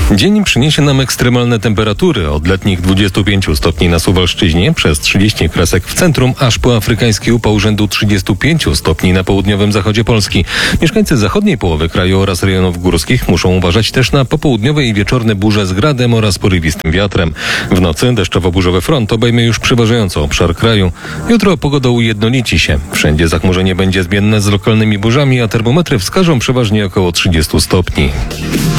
Dzień przyniesie nam ekstremalne temperatury od letnich 25 stopni na Suwalszczyźnie przez 30 kresek w centrum, aż po afrykański upał rzędu 35 stopni na południowym zachodzie Polski. Mieszkańcy zachodniej połowy kraju oraz rejonów górskich muszą uważać też na popołudniowe i wieczorne burze z gradem oraz porywistym wiatrem. W nocy deszczowo-burzowy front obejmie już przeważająco obszar kraju. Jutro pogoda ujednolici się. Wszędzie zachmurzenie będzie zmienne z lokalnymi burzami, a termometry wskażą przeważnie około 30 stopni.